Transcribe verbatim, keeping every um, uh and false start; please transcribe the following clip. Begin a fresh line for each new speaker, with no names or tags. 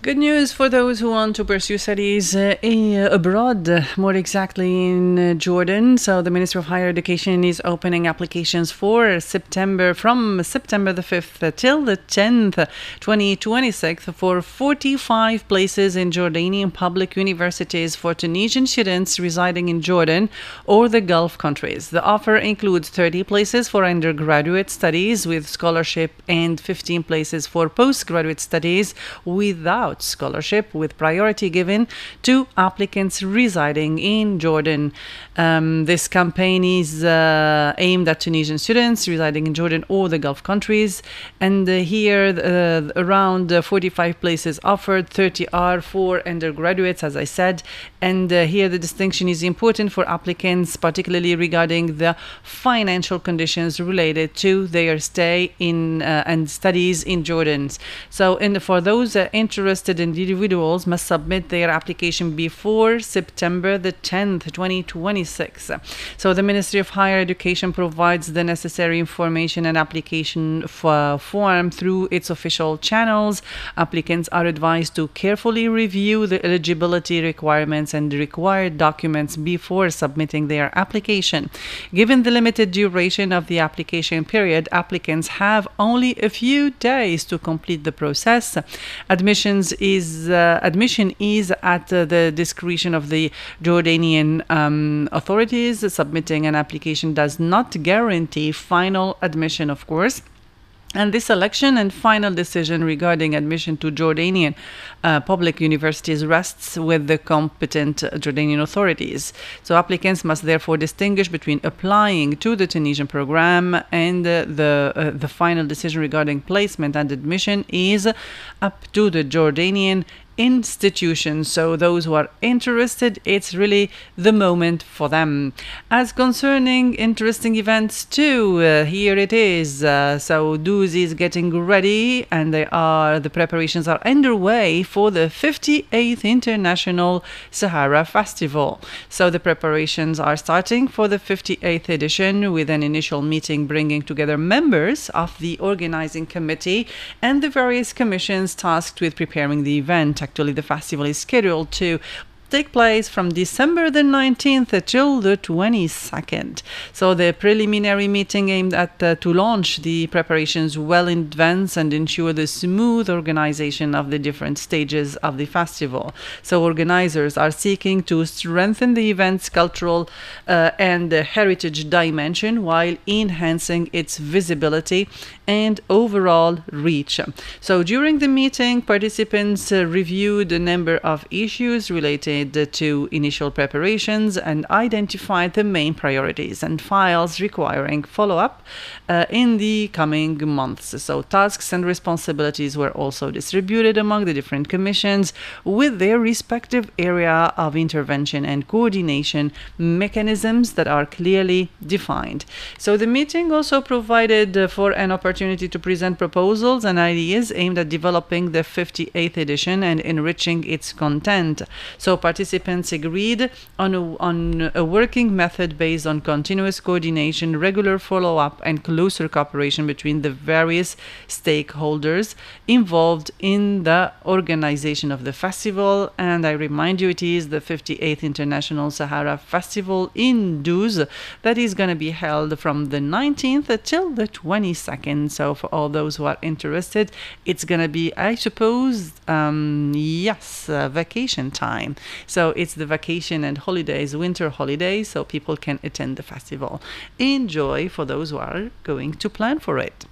Good news for those who want to pursue studies uh, in, uh, abroad, uh, more exactly in uh, Jordan. So the Ministry of Higher Education is opening applications for September, from September the fifth uh, till the tenth, twenty twenty-six, for forty-five places in Jordanian public universities for Tunisian students residing in Jordan or the Gulf countries. The offer includes thirty places for undergraduate studies with scholarship and fifteen places for postgraduate studies without scholarship, with priority given to applicants residing in Jordan. Um, this campaign is uh, aimed at Tunisian students residing in Jordan or the Gulf countries, and uh, here uh, around uh, forty-five places offered, thirty are for undergraduates, as I said, and uh, here the distinction is important for applicants, particularly regarding the financial conditions related to their stay in uh, and studies in Jordan. So, in the, for those uh, interested individuals must submit their application before September the tenth, twenty twenty-six. So the Ministry of Higher Education provides the necessary information and application f- form through its official channels. Applicants are advised to carefully review the eligibility requirements and the required documents before submitting their application. Given the limited duration of the application period, applicants have only a few days to complete the process. Admissions is uh, admission is at uh, the discretion of the Jordanian um, authorities. Submitting an application does not guarantee final admission, of course. And this selection and final decision regarding admission to Jordanian uh, public universities rests with the competent Jordanian authorities. So applicants must therefore distinguish between applying to the Tunisian program and uh, the uh, the final decision regarding placement and admission is up to the Jordanian institutions. So those who are interested, it's really the moment for them. As concerning interesting events too, uh, here it is. Uh, so Duzi is getting ready, and they are the preparations are underway for the fifty-eighth International Sahara Festival. So the preparations are starting for the fifty-eighth edition, with an initial meeting bringing together members of the organizing committee and the various commissions tasked with preparing the event. Actually, the festival is scheduled to take place from December the nineteenth till the twenty-second. So the preliminary meeting aimed at uh, to launch the preparations well in advance and ensure the smooth organization of the different stages of the festival. So organizers are seeking to strengthen the event's cultural uh, and uh, heritage dimension while enhancing its visibility and overall reach. So during the meeting, participants uh, reviewed a number of issues related to initial preparations and identified the main priorities and files requiring follow-up uh, in the coming months. So tasks and responsibilities were also distributed among the different commissions with their respective area of intervention and coordination mechanisms that are clearly defined. So the meeting also provided uh, for an opportunity to present proposals and ideas aimed at developing the fifty-eighth edition and enriching its content. So participants agreed on a, on a working method based on continuous coordination, regular follow-up, and closer cooperation between the various stakeholders involved in the organization of the festival. And I remind you, it is the fifty-eighth International Sahara Festival in Duz that is going to be held from the nineteenth till the twenty-second. So for all those who are interested, it's going to be, I suppose, um, yes, uh, vacation time. So it's the vacation and holidays, winter holidays, so people can attend the festival. Enjoy for those who are going to plan for it.